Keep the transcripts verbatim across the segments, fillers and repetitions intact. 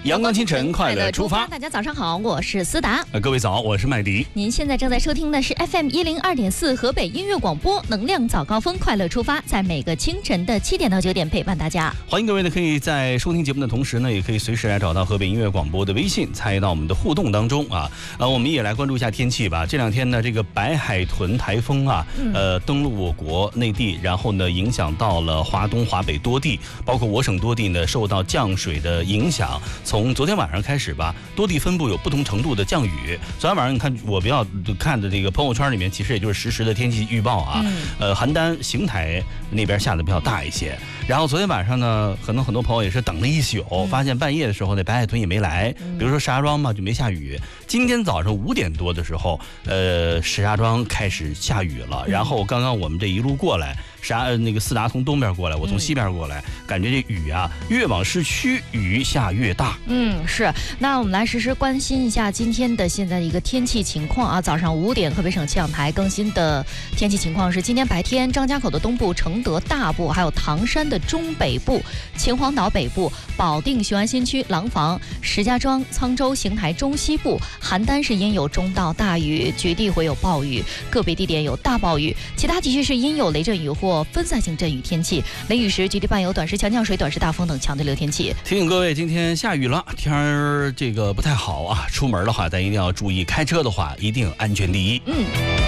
阳光清晨，快乐出发。 大家早上好，我是思达。 呃，各位早，我是麦迪。 您现在正在收听的是 F M 一零二点四河北音乐广播，能量早高峰，快乐出发，在每个清晨的七点到九点陪伴大家。 欢迎各位呢，可以在收听节目的同时呢，也可以随时来找到河北音乐广播的微信，参与到我们的互动当中啊。呃，我们也来关注一下天气吧。这两天呢，这个白海豚台风啊，呃，登陆我国内地，然后呢，影响到了华东、华北多地，包括我省多地呢，受到降水的影响。从昨天晚上开始吧，多地分布有不同程度的降雨。昨天晚上你看我比较看的这个朋友圈里面，其实也就是实时的天气预报啊。嗯、呃，邯郸、邢台那边下的比较大一些。然后昨天晚上呢，可能很多朋友也是等了一宿，嗯、发现半夜的时候呢，白海豚也没来。比如说石家庄嘛，就没下雨。今天早上五点多的时候，呃，石家庄开始下雨了。然后刚刚我们这一路过来，啥那个四达从东边过来，我从西边过来，嗯、感觉这雨啊，越往市区雨下越大。 嗯，是。那我们来实时关心一下今天的现在的一个天气情况啊。早上五点，河北省气象台更新的天气情况是：今天白天，张家口的东部、承德大部，还有唐山的中北部、秦皇岛北部、保定雄安新区、廊坊、石家庄、沧州、邢台中西部、邯郸是阴有中到大雨，局地会有暴雨，个别地点有大暴雨，其他地区是阴有雷阵雨或分散性阵雨天气，雷雨时局地伴有短时强降水、短时大风等强对流天气。 提醒各位，今天下雨了，天儿这个不太好啊，出门的话咱一定要注意，开车的话一定安全第一。嗯。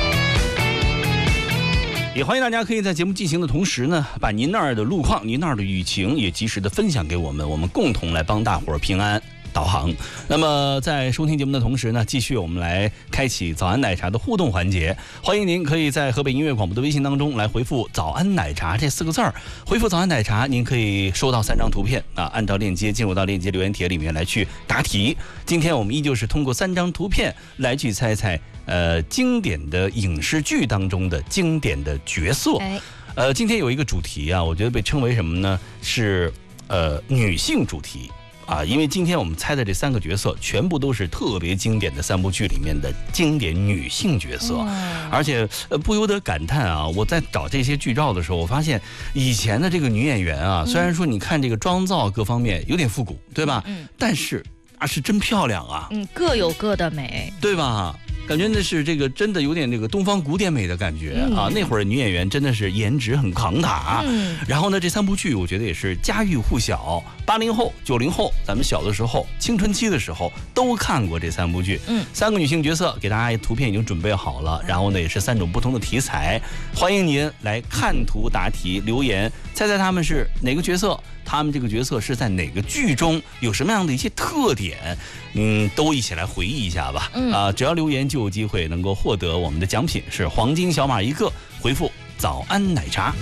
也欢迎大家可以在节目进行的同时呢，把您那儿的路况、您那儿的雨情也及时的分享给我们，我们共同来帮大伙儿平安导航。那么在收听节目的同时呢，继续我们来开启早安奶茶的互动环节。欢迎您可以在河北音乐广播的微信当中来回复早安奶茶这四个字儿，回复早安奶茶，您可以收到三张图片啊，按照链接进入到链接留言帖里面来去答题。今天我们依旧是通过三张图片来去猜猜呃经典的影视剧当中的经典的角色。呃，今天有一个主题啊，我觉得被称为什么呢？是呃女性主题。啊，因为今天我们猜的这三个角色全部都是特别经典的三部剧里面的经典女性角色，嗯、而且呃不由得感叹啊，我在找这些剧照的时候，我发现以前的这个女演员啊，虽然说你看这个妆造各方面有点复古，对吧？嗯，但是啊是真漂亮啊， 嗯，各有各的美， 对吧？感觉那是这个真的有点这个东方古典美的感觉、嗯、啊！那会儿女演员真的是颜值很扛塔，嗯，然后呢，这三部剧我觉得也是家喻户晓，八零后、九零后，咱们小的时候、青春期的时候都看过这三部剧。嗯，三个女性角色给大家图片已经准备好了，然后呢也是三种不同的题材，欢迎您来看图答题，留言猜猜他们是哪个角色。他们这个角色是在哪个剧中有什么样的一些特点，嗯，都一起来回忆一下吧。嗯啊，只要留言就有机会能够获得我们的奖品，是黄金小马一个，回复早安奶茶。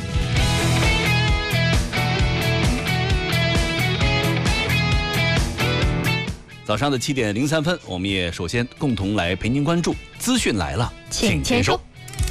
早上的七点零三分，我们也首先共同来陪您关注资讯来了，请签收。